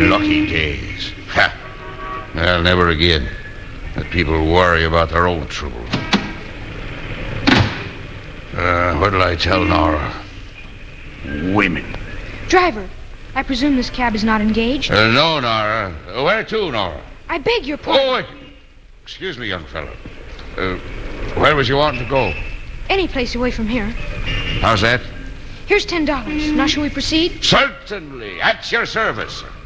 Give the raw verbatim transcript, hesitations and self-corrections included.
Lucky days. Ha! Well, never again. Let people worry about their own trouble. Uh, what'll I tell Nora? Women. Driver, I presume this cab is not engaged? Uh, no, Nora. Uh, where to, Nora? I beg your pardon. Oh, wait. Excuse me, young fellow. Uh, where was you wanting to go? Any place away from here. How's that? Here's ten dollars. Now shall we proceed? Certainly. At your service, sir.